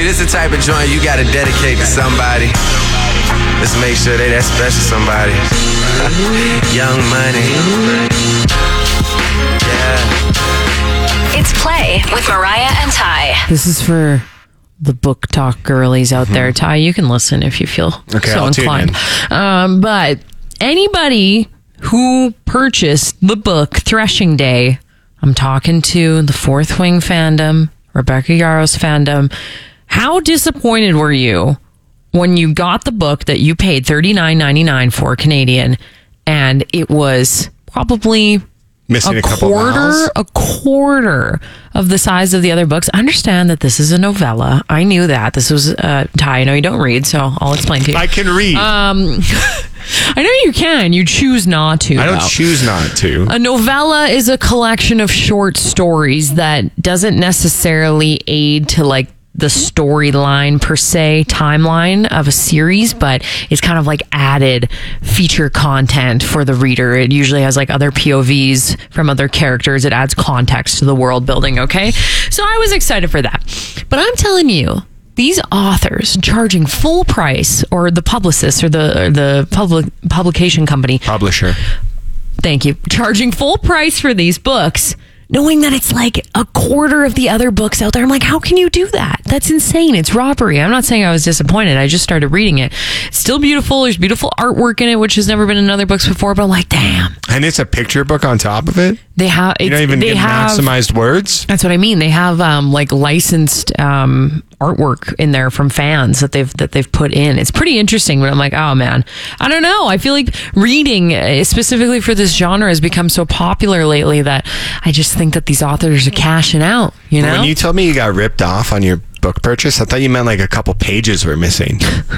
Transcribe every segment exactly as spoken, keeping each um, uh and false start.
this is the type of joint you gotta dedicate to somebody. Let's make sure they that special somebody. Young Money. Yeah. It's Play with Mariah and Ty. This is for the book talk girlies out mm-hmm. there. Ty, you can listen if you feel okay, so I'll inclined. Tune in. Um, but anybody who purchased the book Threshing Day, I'm talking to the Fourth Wing fandom, Rebecca Yarros fandom. How disappointed were you when you got the book that you paid thirty-nine ninety-nine for Canadian, and it was probably missing a, a couple quarter, miles? a quarter of the size of the other books? I understand that this is a novella. I knew that. This was uh, Ty. I know you don't read, so I'll explain to you. I can read. Um, I know you can. You choose not to. I don't though. choose not to. A novella is a collection of short stories that doesn't necessarily aid to like the storyline per se, timeline of a series, but it's kind of like added feature content for the reader. It usually has like other P O Vs from other characters. It adds context to the world building, okay? So I was excited for that. But I'm telling you, these authors charging full price, or the publicist or the or the public publication company. Publisher. Thank you. Charging full price for these books, knowing that it's like a quarter of the other books out there. I'm like, how can you do that? That's insane. It's robbery. I'm not saying I was disappointed. I just started reading it. It's still beautiful. There's beautiful artwork in it, which has never been in other books before, but I'm like, damn. And it's a picture book on top of it? They have, you it's, don't even they get have, maximized words? That's what I mean. They have um, like licensed um, artwork in there from fans that they've that they've put in. It's pretty interesting, but I'm like, oh man, I don't know. I feel like reading uh, specifically for this genre has become so popular lately that I just think that these authors are cashing out. You know, when you told me you got ripped off on your book purchase, I thought you meant like a couple pages were missing.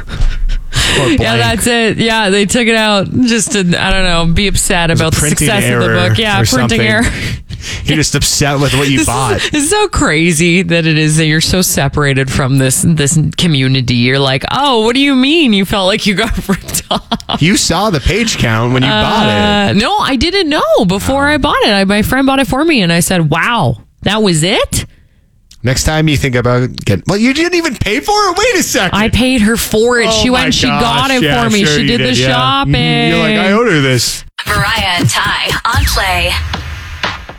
Yeah, that's it. Yeah, they took it out just to, I don't know, be upset about the success of the book. Yeah, printing something. error. You're just upset with what you this bought. Is, it's so crazy that it is that you're so separated from this this community. You're like, oh, what do you mean you felt like you got ripped off? You saw the page count when you uh, bought it. No, I didn't know before oh. I bought it. I, my friend bought it for me, and I said, wow, that was it? Next time you think about getting... Well, you didn't even pay for it? Wait a second. I paid her for it. Oh she went, she gosh, got it yeah, for me. Sure she did, did the yeah. shopping. You're like, I owe her this. Mariah and Ty on Play.